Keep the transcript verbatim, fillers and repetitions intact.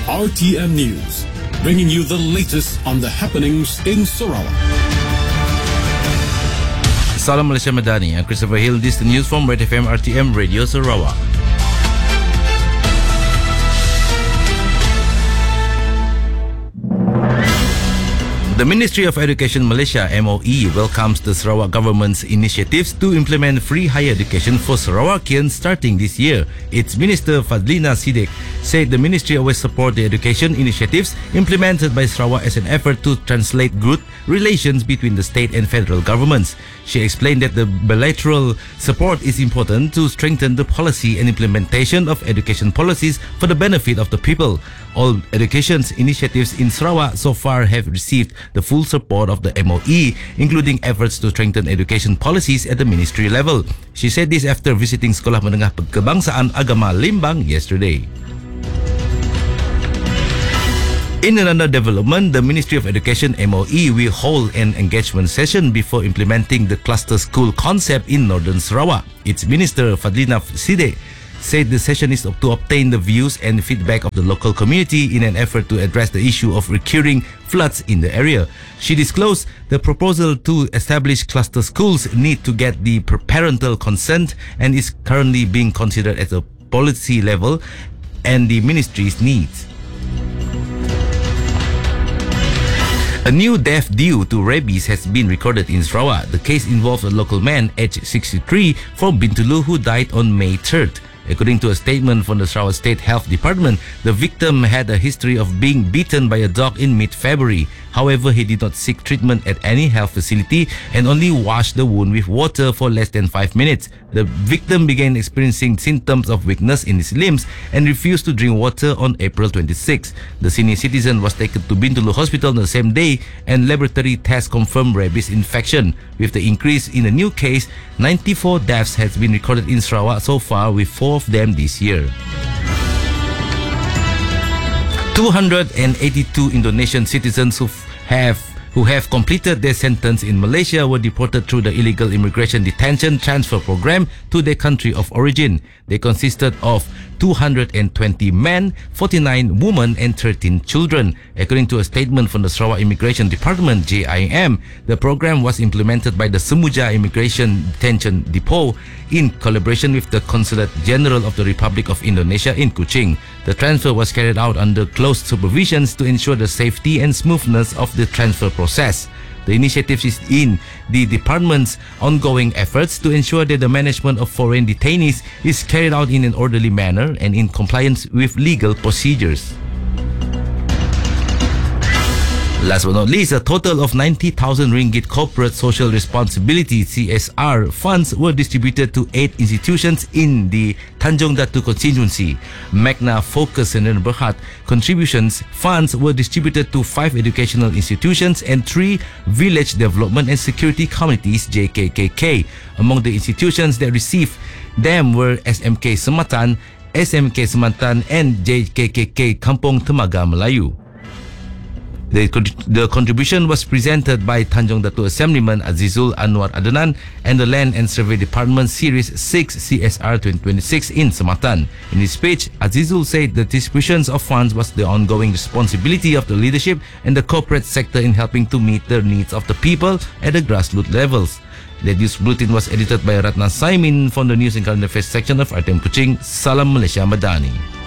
R T M News, bringing you the latest on the happenings in Sarawak. Salam Malaysia Madani, I'm Christopher Hill. This is the news from Red F M R T M Radio Sarawak. The Ministry of Education Malaysia M O E welcomes the Sarawak government's initiatives to implement free higher education for Sarawakians starting this year. Its Minister Fadlina Siddiq said the ministry always support the education initiatives implemented by Sarawak as an effort to translate good relations between the state and federal governments. She explained that the bilateral support is important to strengthen the policy and implementation of education policies for the benefit of the people. All education initiatives in Sarawak so far have received the full support of the M O E, including efforts to strengthen education policies at the ministry level. She said this after visiting Sekolah Menengah Kebangsaan Agama Limbang yesterday. In another development, the Ministry of Education M O E will hold an engagement session before implementing the cluster school concept in Northern Sarawak. Its Minister Fadlina Siddiq said the session is to obtain the views and feedback of the local community in an effort to address the issue of recurring floods in the area. She disclosed the proposal to establish cluster schools need to get the parental consent and is currently being considered at a policy level and the ministry's needs. A new death due to rabies has been recorded in Sarawak. The case involves a local man, aged sixty-three, from Bintulu who died on May third. According to a statement from the Sarawak State Health Department, the victim had a history of being bitten by a dog in mid-February. However, he did not seek treatment at any health facility and only washed the wound with water for less than five minutes. The victim began experiencing symptoms of weakness in his limbs and refused to drink water on April twenty-sixth. The senior citizen was taken to Bintulu Hospital the same day and laboratory tests confirmed rabies infection. With the increase in a new case, ninety-four deaths has been recorded in Sarawak so far, with four of them this year. two hundred eighty-two Indonesian citizens who have who have completed their sentence in Malaysia were deported through the illegal immigration detention transfer program to their country of origin. They consisted of two hundred twenty men, forty-nine women and thirteen children. According to a statement from the Sarawak Immigration Department J I M, the program was implemented by the Semuja Immigration Detention Depot in collaboration with the Consulate General of the Republic of Indonesia in Kuching. The transfer was carried out under close supervisions to ensure the safety and smoothness of the transfer process. The initiative is in the department's ongoing efforts to ensure that the management of foreign detainees is carried out in an orderly manner and in compliance with legal procedures. Last but not least, a total of ninety thousand ringgit corporate social responsibility C S R funds were distributed to eight institutions in the Tanjung Datu constituency. Magna Focus and Berhad contributions funds were distributed to five educational institutions and three village development and security committees J K K K. Among the institutions that received them were S M K Sematan, S M K Sematan and J K K K Kampung Temaga Melayu. The, the contribution was presented by Tanjung Datu Assemblyman Azizul Anwar Adnan and the Land and Survey Department Series six C S R twenty twenty-six in Sematan. In his speech, Azizul said the distributions of funds was the ongoing responsibility of the leadership and the corporate sector in helping to meet the needs of the people at the grassroots levels. The news bulletin was edited by Ratna Saimin from the News and Current Affairs section of R T M Kuching. Salam Malaysia Madani.